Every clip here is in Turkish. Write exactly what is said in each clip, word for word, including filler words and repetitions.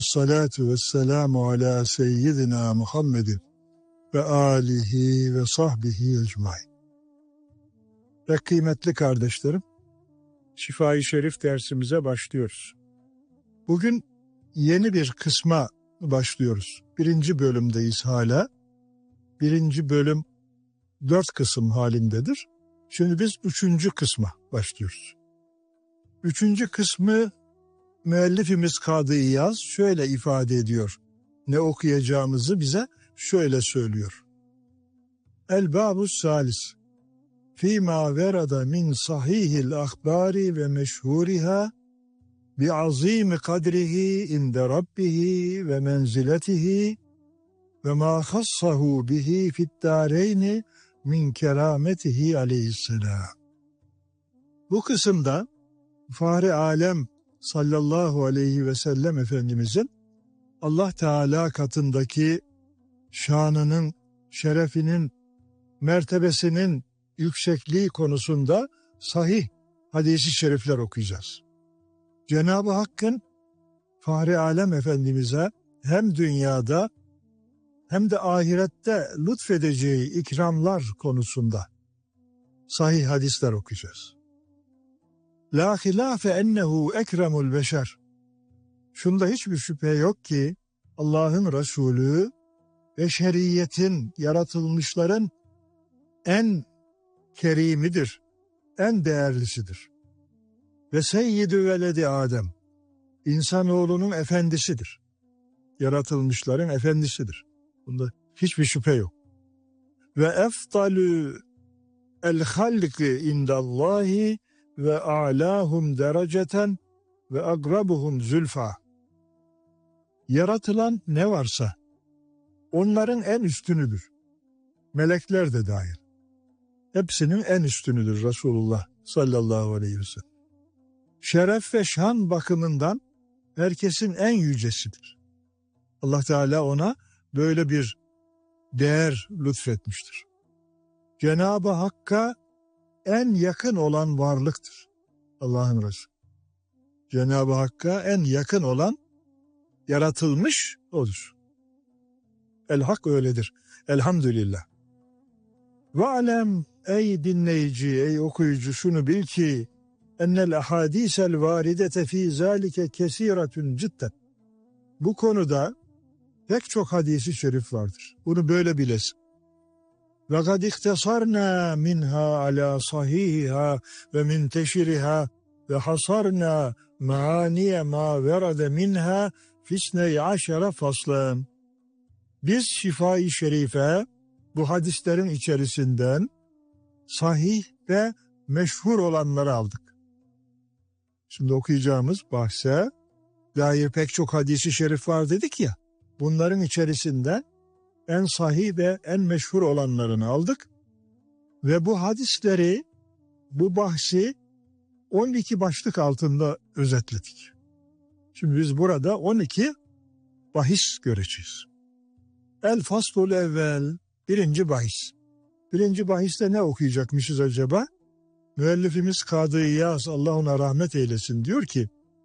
Salatu ve selamu ala seyyidina Muhammedin ve alihi ve sahbihi ecmaîn. Ve kıymetli kardeşlerim, Şifa-i Şerif dersimize başlıyoruz. Bugün yeni bir kısma başlıyoruz. Birinci bölümdeyiz hala. Birinci bölüm dört kısım halindedir. Şimdi biz üçüncü kısma başlıyoruz. Üçüncü kısmı müellifimiz Kadı İyaz şöyle ifade ediyor. Ne okuyacağımızı bize şöyle söylüyor. El-Babus Salis Fîmâ verada min sahihil ahbari ve meşhuriha bi azîmi kadrihi inde rabbihi ve menziletihi ve mâ khassahu bihi fi'd-dâreyni min kerametihi aleyhisselam. Bu kısımda Fahri Alem sallallahu aleyhi ve sellem Efendimizin Allah Teala katındaki şanının, şerefinin, mertebesinin yüksekliği konusunda sahih hadis-i şerifler okuyacağız. Cenab-ı Hakk'ın Fahri Alem Efendimiz'e hem dünyada hem de ahirette lütfedeceği ikramlar konusunda sahih hadisler okuyacağız. La hilafe ennehu ekremul beşer. Şunda hiçbir şüphe yok ki Allah'ın Resulü beşeriyetin, yaratılmışların en kerimidir, en değerlisidir. Ve seyyidü veledi Adem, insanoğlunun efendisidir. Yaratılmışların efendisidir. Bunda hiçbir şüphe yok. Ve eftalü el halki indallahi ve a'lahum dereceten ve agrabuhum zülfa. Yaratılan ne varsa onların en üstünüdür. Melekler de dahil. Hepsinin en üstünüdür Resulullah sallallahu aleyhi ve sellem. Şeref ve şan bakımından herkesin en yücesidir. Allah Teala ona böyle bir değer lütfetmiştir. Cenab-ı Hakk'a en yakın olan varlıktır Allah'ın Resulü. Cenab-ı Hakk'a en yakın olan yaratılmış odur. El Hak öyledir. Elhamdülillah. Ve alem ey dinleyici, ey okuyucu şunu bil ki ennel ahadisel varidete fî zâlike kesiretun cidden. Bu konuda pek çok hadisi şerif vardır. Bunu böyle bilesin. Ve kad ihtesarna minha ala sahihiha ve minteşiriha ve hasarna maaniye ma verade minha fisney aşere faslan. Biz Şifa-i Şerife bu hadislerin içerisinden sahih ve meşhur olanları aldık. Şimdi okuyacağımız bahse dair pek çok hadisi şerif var dedik ya. Bunların içerisinden en sahih ve en meşhur olanlarını aldık. Ve bu hadisleri, bu bahsi on iki başlık altında özetledik. Şimdi biz burada on iki bahis göreceğiz. El faslul evvel, birinci bahis. Birinci bahiste ne okuyacakmışız acaba? Müellifimiz Kadı İyaz, Allah ona rahmet eylesin, diyor ki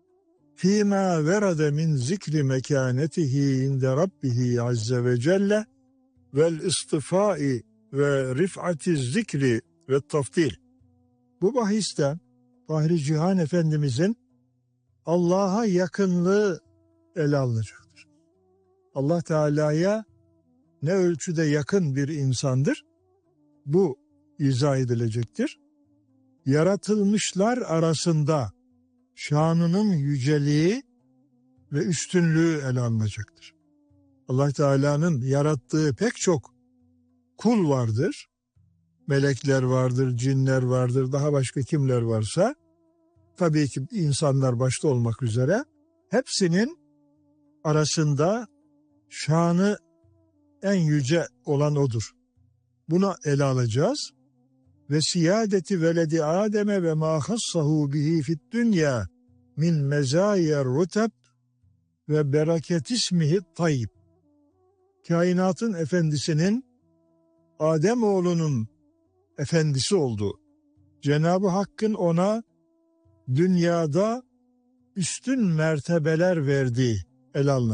Fîmâ verade min zikri mekânetihi inde rabbihi azze ve celle vel istifai ve rif'ati zikri ve taftil. Bu bahiste Fahri Cihan Efendimizin Allah'a yakınlığı ele alınacaktır. Allah Teala'ya ne ölçüde yakın bir insandır? Bu izah edilecektir. Yaratılmışlar arasında şanının yüceliği ve üstünlüğü ele alınacaktır. Allah Teala'nın yarattığı pek çok kul vardır. Melekler vardır, cinler vardır, daha başka kimler varsa, tabii ki insanlar başta olmak üzere, hepsinin arasında şanı en yüce olan odur. Bunu ele alacağız. Ve siyadeti veledi Adem'e ve ma khassahu bihi fid dünya min mezâyer ruteb ve bereket ismihi tayyib. Kainatın efendisinin Adem oğlunun efendisi olduğu, Cenab-ı Hakk'ın ona dünyada üstün mertebeler verdiği ele alınır.